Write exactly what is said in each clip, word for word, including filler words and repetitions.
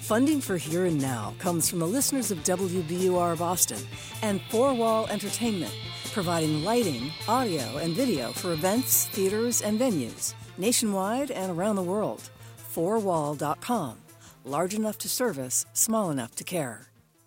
Funding for Here and Now comes from the listeners of W B U R Boston and Four Wall Entertainment, providing lighting, audio, and video for events, theaters, and venues, nationwide and around the world. four wall dot com. Large enough to service, small enough to care.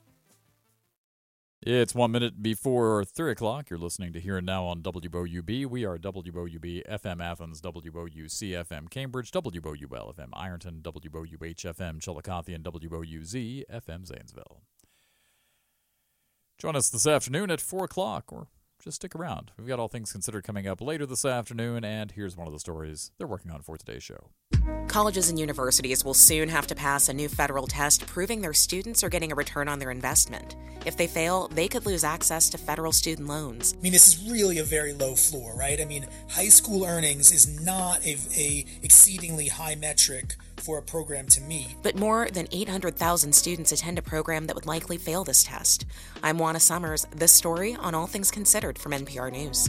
It's one minute before three o'clock. You're listening to Here and Now on W O U B. We are W O U B F M Athens, W O U C F M Cambridge, W O U L F M Ironton, W O U H F M Chillicothe, and W O U Z F M Zanesville. Join us this afternoon at four o'clock, or just stick around. We've got All Things Considered coming up later this afternoon, and here's one of the stories they're working on for today's show. Colleges and universities will soon have to pass a new federal test proving their students are getting a return on their investment. If they fail, they could lose access to federal student loans. I mean, this is really a very low floor, right? I mean, high school earnings is not a, a exceedingly high metric for a program to meet. But more than eight hundred thousand students attend a program that would likely fail this test. I'm Juana Summers. This story on All Things Considered from N P R News.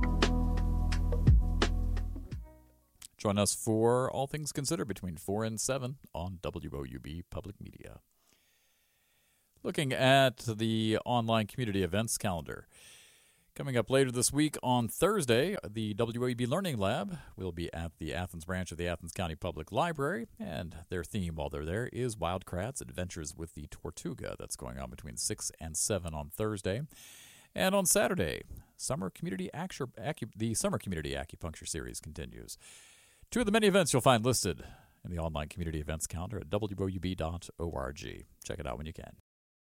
Join us for All Things Considered between four and seven on W O U B Public Media. Looking at the online community events calendar. Coming up later this week on Thursday, the W O U B Learning Lab will be at the Athens branch of the Athens County Public Library, and their theme while they're there is Wildcrats Adventures with the Tortuga. That's going on between six and seven on Thursday. And on Saturday, Summer Community Acu- Acu- the Summer Community Acupuncture Series continues. Two of the many events you'll find listed in the online community events calendar at W O U B dot org. Check it out when you can.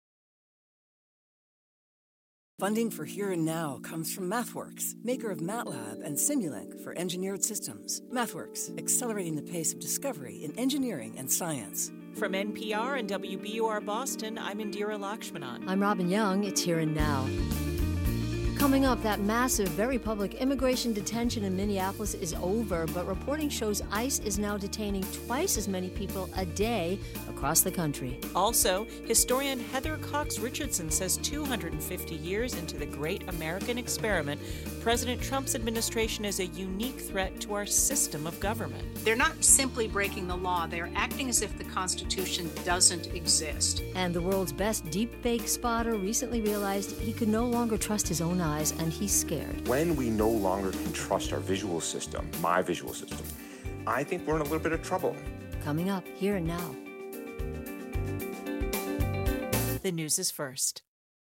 Funding for Here and Now comes from MathWorks, maker of MATLAB and Simulink for engineered systems. MathWorks, accelerating the pace of discovery in engineering and science. From N P R and W B U R Boston, I'm Indira Lakshmanan. I'm Robin Young. It's Here and Now. Coming up, that massive, very public immigration detention in Minneapolis is over, but reporting shows ICE is now detaining twice as many people a day across the country. Also, historian Heather Cox Richardson says two hundred fifty years into the great American experiment, President Trump's administration is a unique threat to our system of government. They're not simply breaking the law, they're acting as if the Constitution doesn't exist. And the world's best deepfake spotter recently realized he could no longer trust his own eyes, and he's scared. When we no longer can trust our visual system, my visual system, I think we're in a little bit of trouble. Coming up, Here and Now. The news is first.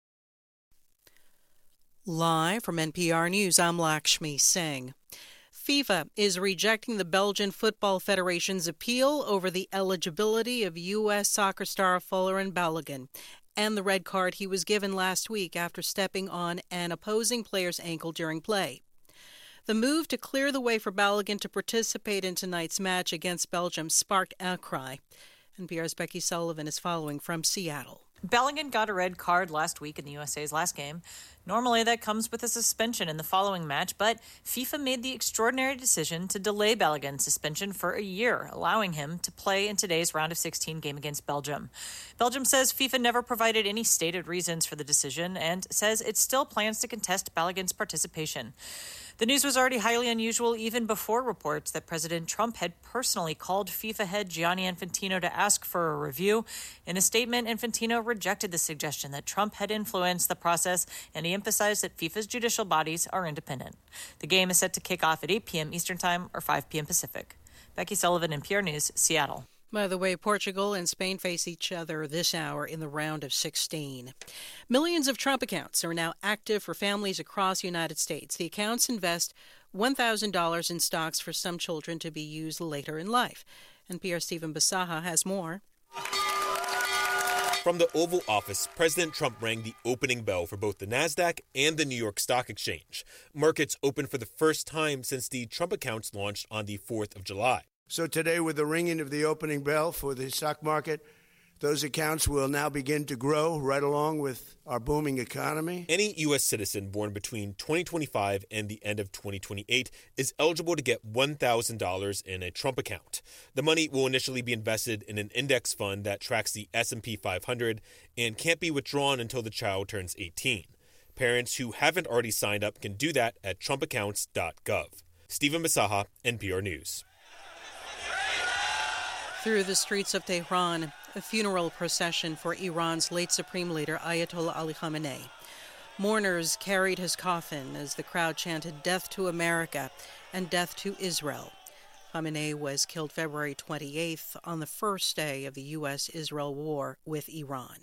Live from N P R News, I'm Lakshmi Singh. FIFA is rejecting the Belgian Football Federation's appeal over the eligibility of U S soccer star Folarin Balogun and the red card he was given last week after stepping on an opposing player's ankle during play. The move to clear the way for Balogun to participate in tonight's match against Belgium sparked outcry. N P R's Becky Sullivan is following from Seattle. Balogun got a red card last week in the U S A's last game. Normally, that comes with a suspension in the following match, but FIFA made the extraordinary decision to delay Balogun's suspension for a year, allowing him to play in today's round of sixteen game against Belgium. Belgium says FIFA never provided any stated reasons for the decision and says it still plans to contest Balogun's participation. The news was already highly unusual even before reports that President Trump had personally called FIFA head Gianni Infantino to ask for a review. In a statement, Infantino rejected the suggestion that Trump had influenced the process, and he emphasized that FIFA's judicial bodies are independent. The game is set to kick off at eight p.m. Eastern Time or five p.m. Pacific. Becky Sullivan, N P R News, Seattle. By the way, Portugal and Spain face each other this hour in the round of sixteen. Millions of Trump accounts are now active for families across the United States. The accounts invest one thousand dollars in stocks for some children to be used later in life. N P R's Stephen Basaha has more. From the Oval Office, President Trump rang the opening bell for both the NASDAQ and the New York Stock Exchange. Markets opened for the first time since the Trump accounts launched on the fourth of July. So today, with the ringing of the opening bell for the stock market, those accounts will now begin to grow right along with our booming economy. Any U S citizen born between twenty twenty-five and the end of twenty twenty-eight is eligible to get one thousand dollars in a Trump account. The money will initially be invested in an index fund that tracks the S and P five hundred and can't be withdrawn until the child turns eighteen. Parents who haven't already signed up can do that at trump accounts dot gov. Stephen Basaha, N P R News. Through the streets of Tehran, a funeral procession for Iran's late supreme leader Ayatollah Ali Khamenei. Mourners carried his coffin as the crowd chanted "Death to America" and "Death to Israel." Khamenei was killed February twenty-eighth on the first day of the U S Israel war with Iran.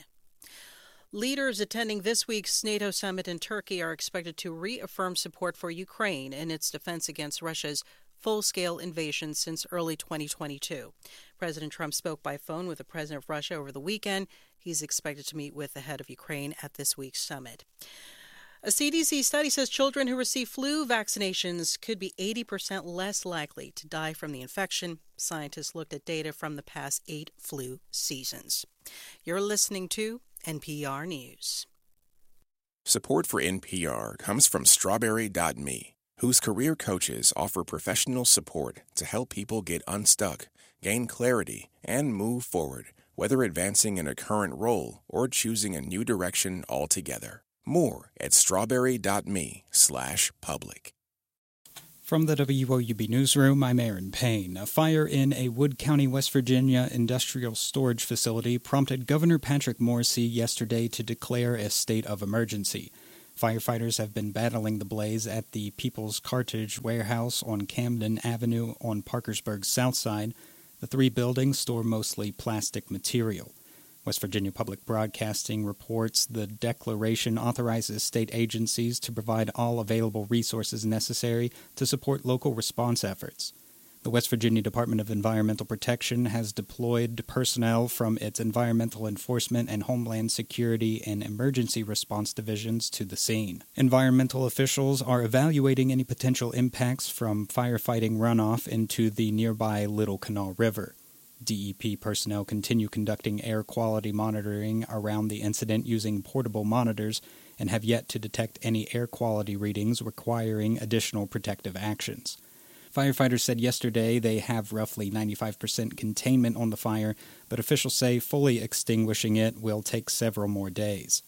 Leaders attending this week's NATO summit in Turkey are expected to reaffirm support for Ukraine in its defense against Russia's full-scale invasion since early twenty twenty-two. President Trump spoke by phone with the president of Russia over the weekend. He's expected to meet with the head of Ukraine at this week's summit. A C D C study says children who receive flu vaccinations could be eighty percent less likely to die from the infection. Scientists looked at data from the past eight flu seasons. You're listening to N P R News. Support for N P R comes from Strawberry dot me, whose career coaches offer professional support to help people get unstuck, gain clarity, and move forward, whether advancing in a current role or choosing a new direction altogether. More at strawberry dot me slash public. From the W O U B Newsroom, I'm Aaron Payne. A fire in a Wood County, West Virginia industrial storage facility prompted Governor Patrick Morrisey yesterday to declare a state of emergency. Firefighters have been battling the blaze at the People's Cartage Warehouse on Camden Avenue on Parkersburg's south side. The three buildings store mostly plastic material. West Virginia Public Broadcasting reports the declaration authorizes state agencies to provide all available resources necessary to support local response efforts. The West Virginia Department of Environmental Protection has deployed personnel from its Environmental Enforcement and Homeland Security and Emergency Response divisions to the scene. Environmental officials are evaluating any potential impacts from firefighting runoff into the nearby Little Canal River. D E P personnel continue conducting air quality monitoring around the incident using portable monitors and have yet to detect any air quality readings requiring additional protective actions. Firefighters said yesterday they have roughly ninety-five percent containment on the fire, but officials say fully extinguishing it will take several more days.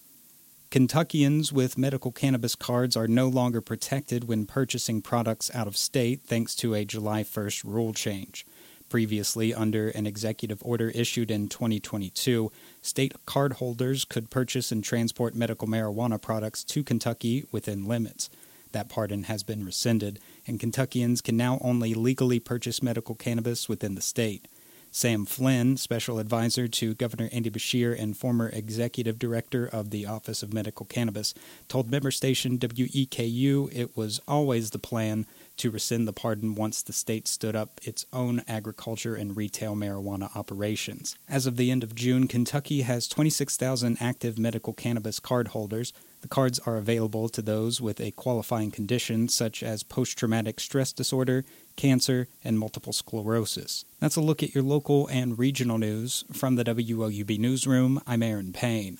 Kentuckians with medical cannabis cards are no longer protected when purchasing products out of state thanks to a July first rule change. Previously, under an executive order issued in twenty twenty-two, state cardholders could purchase and transport medical marijuana products to Kentucky within limits. That pardon has been rescinded, and Kentuckians can now only legally purchase medical cannabis within the state. Sam Flynn, special advisor to Governor Andy Beshear and former executive director of the Office of Medical Cannabis, told member station W E K U it was always the plan to rescind the pardon once the state stood up its own agriculture and retail marijuana operations. As of the end of June, Kentucky has twenty-six thousand active medical cannabis card holders. The cards are available to those with a qualifying condition such as post-traumatic stress disorder, cancer, and multiple sclerosis. That's a look at your local and regional news. From the W O U B Newsroom, I'm Aaron Payne.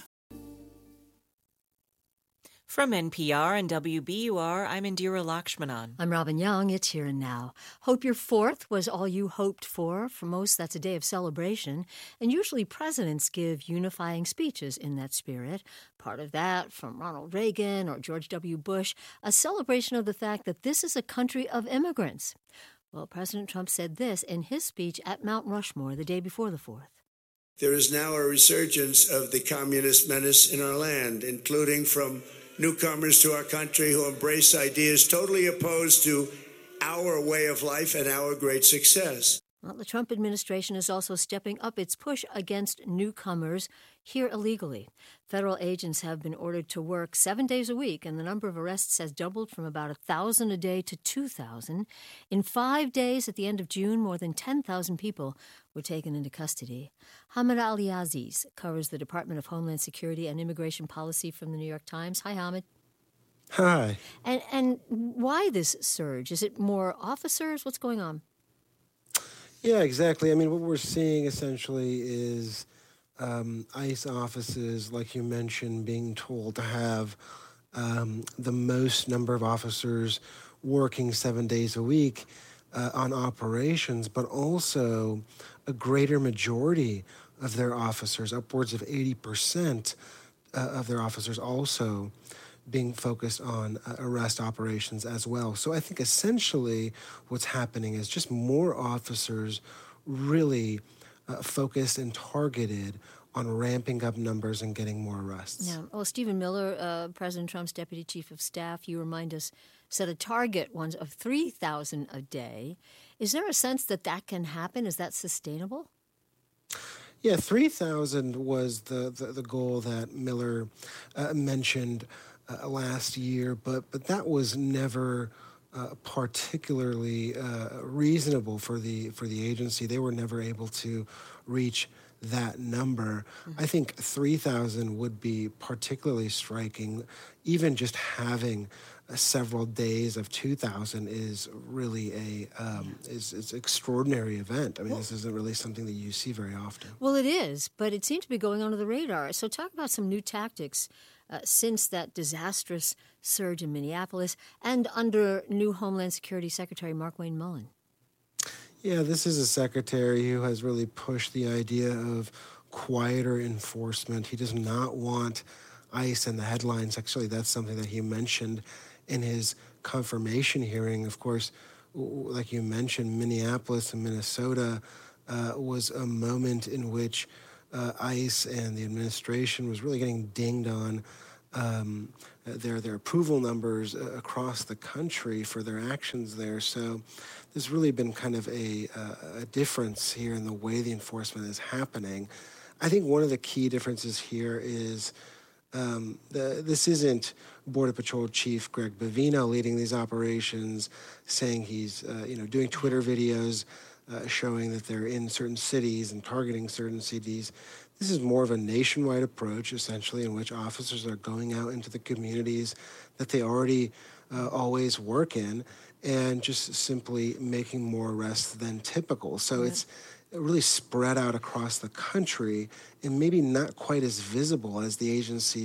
From N P R and W B U R, I'm Indira Lakshmanan. I'm Robin Young. It's Here and Now. Hope your fourth was all you hoped for. For most, that's a day of celebration. And usually presidents give unifying speeches in that spirit. Part of that from Ronald Reagan or George W. Bush, a celebration of the fact that this is a country of immigrants. Well, President Trump said this in his speech at Mount Rushmore the day before the fourth. There is now a resurgence of the communist menace in our land, including from newcomers to our country who embrace ideas totally opposed to our way of life and our great success. Well, the Trump administration is also stepping up its push against newcomers here illegally. Federal agents have been ordered to work seven days a week, and the number of arrests has doubled from about one thousand a day to two thousand. In five days at the end of June, more than ten thousand people were taken into custody. Hamid Ali Aziz covers the Department of Homeland Security and Immigration Policy from the New York Times. Hi, Hamid. Hi. And, and why this surge? Is it more officers? What's going on? Yeah, exactly. I mean, what we're seeing essentially is um, ICE offices, like you mentioned, being told to have um, the most number of officers working seven days a week uh, on operations, but also a greater majority of their officers, upwards of eighty percent uh, of their officers also being focused on uh, arrest operations as well. So I think essentially what's happening is just more officers really uh, focused and targeted on ramping up numbers and getting more arrests. Yeah. Well, Stephen Miller, uh, President Trump's deputy chief of staff, you remind us, set a target once of three thousand a day. Is there a sense that that can happen? Is that sustainable? Yeah, three thousand was the, the, the goal that Miller uh, mentioned uh, last year, but, but that was never uh, particularly uh, reasonable for the for the agency. They were never able to reach that number. Mm-hmm. I think three thousand would be particularly striking. Even just having uh, several days of two thousand is really a um, is is extraordinary event. I mean, well, this isn't really something that you see very often. Well, it is, but it seems to be going under the radar. So talk about some new tactics uh, since that disastrous surge in Minneapolis and under new Homeland Security Secretary Markwayne Mullin. Yeah, this is a secretary who has really pushed the idea of quieter enforcement. He does not want ICE in the headlines. Actually, that's something that he mentioned in his confirmation hearing. Of course, like you mentioned, Minneapolis and Minnesota uh, was a moment in which uh, ICE and the administration was really getting dinged on um, their their approval numbers uh, across the country for their actions there. So there's really been kind of a, uh, a difference here in the way the enforcement is happening. I think one of the key differences here is um, the, this isn't Border Patrol Chief Greg Bavino leading these operations, saying he's uh, you know doing Twitter videos uh, showing that they're in certain cities and targeting certain cities. This is more of a nationwide approach, essentially, in which officers are going out into the communities that they already uh, always work in and just simply making more arrests than typical. So yeah. It's really spread out across the country and maybe not quite as visible as the agency